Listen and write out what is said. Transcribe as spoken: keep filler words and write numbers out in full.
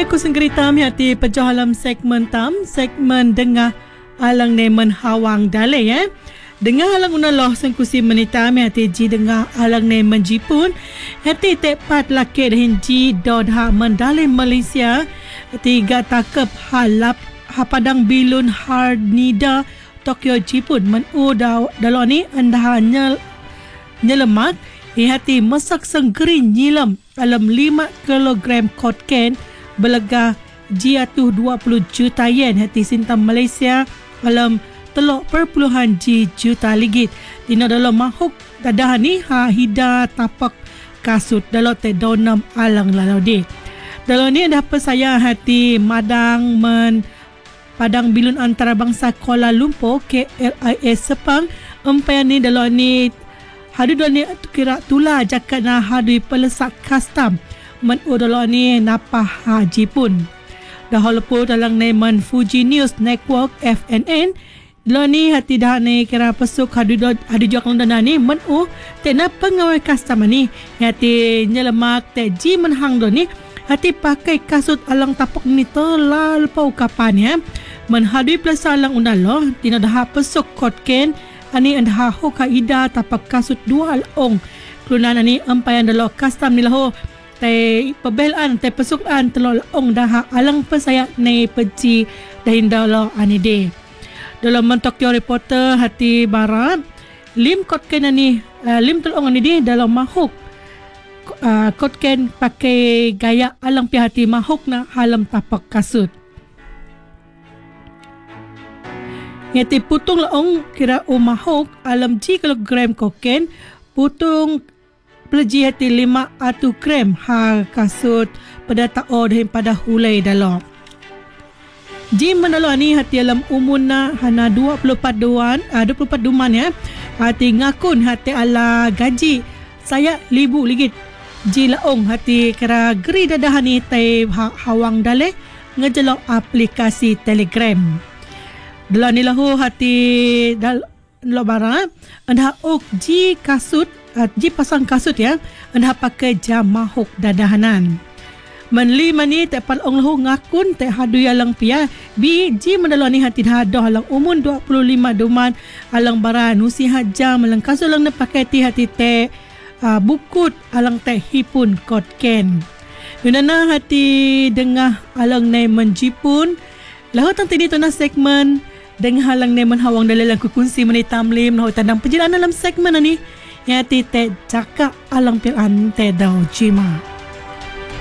Okey, aku sendiri tam hati pejah alam segmen tam, segmen dengar alang nemen hawang dale ya. Dengar alang unaloh sengkusi menita hati ji dengar alang nemen jipun. Hati tepat laki dahin ji dodha mendale Malaysia. Tiga takep halap hapadang bilun harnida Tokyo jipun menu dalau ni anda nyel nyelemak hati masak senggeri nyilam dalam lima kilogram kokain belega jatuh dua puluh juta yen hati sintam Malaysia dalam telok perpuluhan ji juta ligit. Dina dalam mahuk dadah ni ha hida tapak kasut dalam te donam alang lalau di. Dalam ni ada pesaya hati madang men Padang Bilun Antarabangsa Kuala Lumpur K L I A Sepang empayan ni dalam ni hadu dalam ni kira tula jakat na hadu pelesak custom men dalam ni napah haji pun. Dahulu pun dalam neman Fuji News Network F N N dalam ni hati dah ni kira pesuk hadu hadu jok dana ni men u tena pengawal custom ni hati nyelemak te ji menhang do ni hati pakai kasut alang tapak ni telal pau kapan ya menhadui plus alang unaloh tina dah pesuk kotken ani anda ho kaida tapak kasut dua along kelunan ani empayan dalo custom ni lah te pebelan te pesukan telol ong dah alang pesaya nei peci dahin dalo ani de dalam Tokyo reporter hati barat lim kotken ani uh, lim telong ani de dalam mahuk uh, kotken pakai gaya alang pihati mahuk na halam tapak kasut. Ngati putung laong kira o mahok alam ji kilogram kokain putung peleji hati lima atu gram ha kasut pada tao dahin pada hulai dalam. Ji menalo ni hati alam umun na hana dua puluh empat duan, uh, dua puluh empat duman ya. Hati ngakun hati ala gaji saya libu ligit. Ji laong hati kira geri dadah ni tai ha, hawang dale ngejelok aplikasi Telegram. Dalam ni lahu hati dal lo barang anda ok ji kasut uh, ji pasang kasut ya anda pakai jam mahuk dadahanan menli mani tepal ong lahu ngakun te hadu yalang pia bi ji mendalo ni hati dah lang umun dua puluh lima duman alang baran usi hajam alang kasut lang na pakai ti hati te uh, bukut alang te hipun kotken yunana hati dengah alang nai menjipun lahu tang tini tu na segmen dengan halang nemen hawang dalalang kukunsi menitam lim nah tandang perjalanan dalam segmen ni ya ti te jaka alang pilan te dau jima.